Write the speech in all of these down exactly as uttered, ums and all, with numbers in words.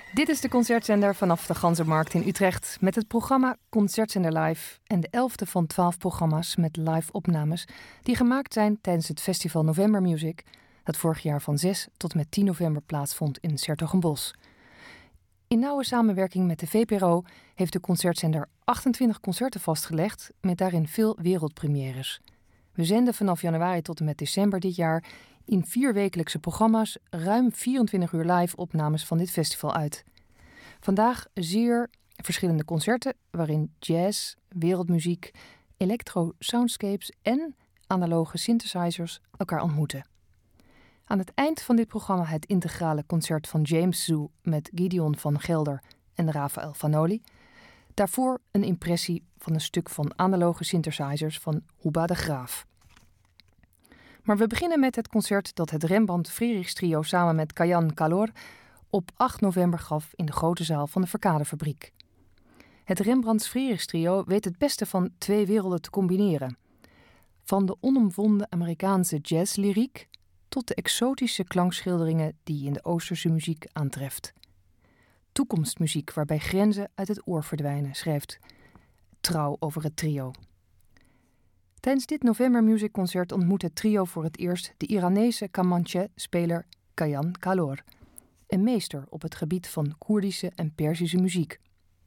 Dit is de concertzender vanaf de Ganzenmarkt in Utrecht met het programma Concertzender Live en de elfde van twaalf programma's met live opnames die gemaakt zijn tijdens het festival November Music dat vorig jaar van zes tot met tien november plaatsvond in 's-Hertogenbosch. In nauwe samenwerking met de V P R O heeft de concertzender achtentwintig concerten vastgelegd met daarin veel wereldpremières. We zenden vanaf januari tot en met december dit jaar in vier wekelijkse programma's ruim vierentwintig uur live opnames van dit festival uit. Vandaag zeer verschillende concerten waarin jazz, wereldmuziek, electro soundscapes en analoge synthesizers elkaar ontmoeten. Aan het eind van dit programma het integrale concert van James Zoo met Gideon van Gelder en Rafael Vanoli. Daarvoor een impressie van een stuk van analoge synthesizers van Huba de Graaf. Maar we beginnen met het concert dat het Rembrandt Friedrichs Trio samen met Kayan Kalor op acht november gaf in de grote zaal van de Verkadefabriek. Het Rembrandt Friedrichs Trio weet het beste van twee werelden te combineren. Van de onomwonden Amerikaanse jazzlyriek tot de exotische klankschilderingen die je in de Oosterse muziek aantreft. Toekomstmuziek waarbij grenzen uit het oor verdwijnen, schrijft Trouw over het trio. Tijdens dit November Music Concert ontmoet het trio voor het eerst de Iranese Kamanche-speler Kayan Kalor, een meester op het gebied van Koerdische en Perzische muziek.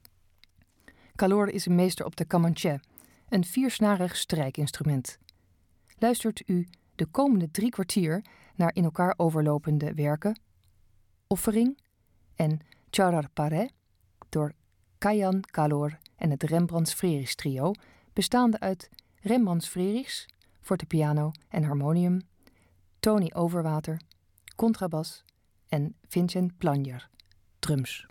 Kalor is een meester op de Kamanche, een viersnarig strijkinstrument. Luistert u de komende drie kwartier naar in elkaar overlopende werken Offering en Charar Pare door Kayan Kalor en het Rembrandts Friedrichs Trio, bestaande uit Rembrandts Friedrichs, fortepiano en harmonium, Tony Overwater, contrabas en Vincent Planjer, drums.